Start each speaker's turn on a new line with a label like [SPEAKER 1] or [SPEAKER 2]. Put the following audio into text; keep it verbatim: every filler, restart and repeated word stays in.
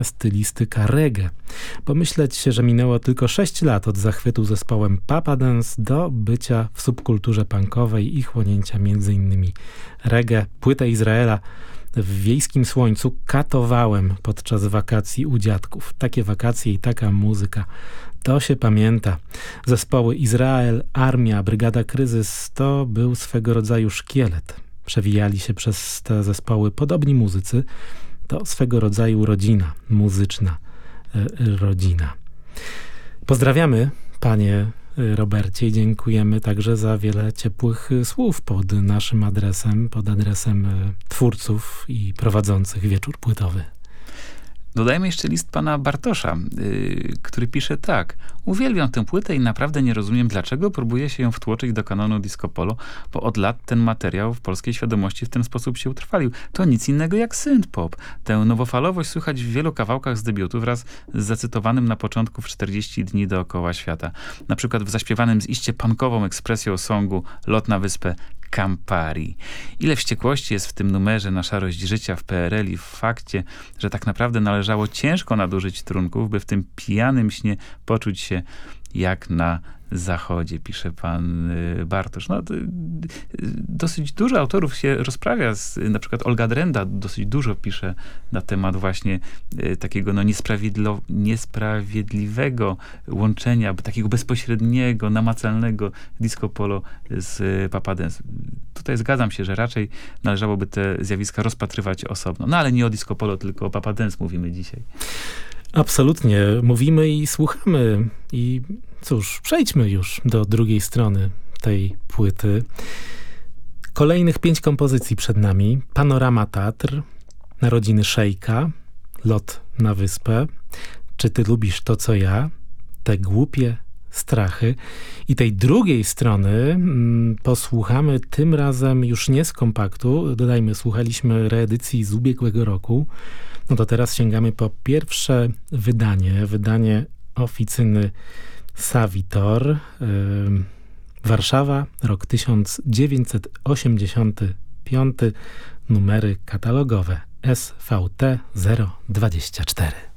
[SPEAKER 1] stylistyka reggae. Pomyśleć się, że minęło tylko sześć lat od zachwytu zespołem Papa Dance do bycia w subkulturze punkowej i chłonięcia między innymi reggae. Płytę Izraela w wiejskim słońcu katowałem podczas wakacji u dziadków. Takie wakacje i taka muzyka, to się pamięta. Zespoły Izrael, Armia, Brygada Kryzys to był swego rodzaju szkielet. Przewijali się przez te zespoły podobni muzycy. To swego rodzaju rodzina, muzyczna e, rodzina. Pozdrawiamy, panie Robercie, i dziękujemy także za wiele ciepłych słów pod naszym adresem, pod adresem twórców i prowadzących wieczór płytowy.
[SPEAKER 2] Dodajmy jeszcze list pana Bartosza, yy, który pisze tak. Uwielbiam tę płytę i naprawdę nie rozumiem, dlaczego próbuje się ją wtłoczyć do kanonu disco polo, bo od lat ten materiał w polskiej świadomości w ten sposób się utrwalił. To nic innego jak synth-pop. Tę nowofalowość słychać w wielu kawałkach z debiutu wraz z zacytowanym na początku w czterdzieści dni dookoła świata. Na przykład w zaśpiewanym z iście punkową ekspresją songu Lot na wyspę Campari. Ile wściekłości jest w tym numerze na szarość życia w P R L i w fakcie, że tak naprawdę należało ciężko nadużyć trunków, by w tym pijanym śnie poczuć się jak na zachodzie, pisze pan Bartosz. No, to, dosyć dużo autorów się rozprawia, z, na przykład Olga Drenda dosyć dużo pisze na temat właśnie takiego no, niesprawiedlo, niesprawiedliwego łączenia, takiego bezpośredniego, namacalnego disco polo z Papa Dance. Tutaj zgadzam się, że raczej należałoby te zjawiska rozpatrywać osobno. No ale nie o disco polo, tylko o Papa Dance mówimy dzisiaj.
[SPEAKER 1] Absolutnie. Mówimy i słuchamy. I cóż, przejdźmy już do drugiej strony tej płyty. Kolejnych pięć kompozycji przed nami. Panorama Tatr, Narodziny Szejka, Lot na wyspę, Czy ty lubisz to, co ja, Te głupie strachy. I tej drugiej strony mm, posłuchamy tym razem już nie z kompaktu. Dodajmy, słuchaliśmy reedycji z ubiegłego roku. No to teraz sięgamy po pierwsze wydanie, wydanie oficyny Savitor. Yy, Warszawa, rok tysiąc dziewięćset osiemdziesiąty piąty, numery katalogowe S V T zero dwadzieścia cztery.